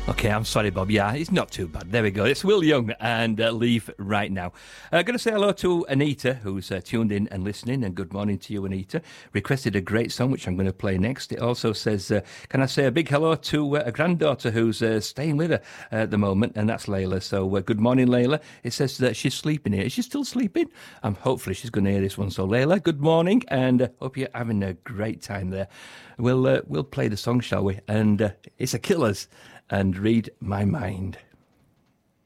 Okay, I'm sorry, Bob. Yeah, it's not too bad. There we go. It's Will Young and Leave Right Now. Going to say hello to Anita, who's tuned in and listening, and good morning to you, Anita. Requested a great song, which I'm going to play next. It also says, can I say a big hello to a granddaughter who's staying with her at the moment, and that's Layla. So good morning, Layla. It says that she's sleeping here. Is she still sleeping? Hopefully she's going to hear this one. So Layla, good morning, and hope you're having a great time there. We'll play the song, shall we? And it's a Killers and Read My Mind.